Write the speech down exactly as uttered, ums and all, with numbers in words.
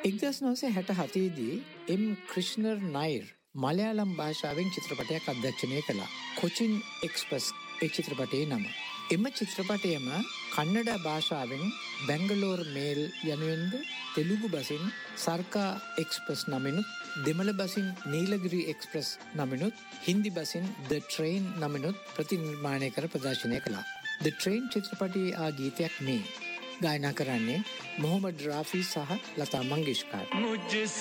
එක්දහස් නවසිය හැටහතේ දී එම් ක්‍රිෂ්නර් නයිර් මලයාලම් භාෂාවෙන් චිත්‍රපටයක් අධ්‍යක්ෂණය කළා. කොචින් එක්ස්ප්‍රස් ඒ චිත්‍රපටයේ නම. එම චිත්‍රපටයම කන්නඩ භාෂාවෙන් බැංගලෝර් මේල් යනුවෙන්ද, තෙලුගු බසින් සර්කා එක්ස්ප්‍රස් නමිනුත්, දෙමළ බසින් නීලගිරි එක්ස්ප්‍රස් නමිනුත්, හින්දි බසින් ද ට්‍රේන් නමිනුත් ප්‍රතිනිර්මාණය කර ප්‍රදර්ශනය කළා. ද ට්‍රේන් චිත්‍රපටයේ ආ ගීතයක් මේ. ගායනා කරන්නේ මොහොමඩ් රාෆි සහ ලතා මංගেশකර්.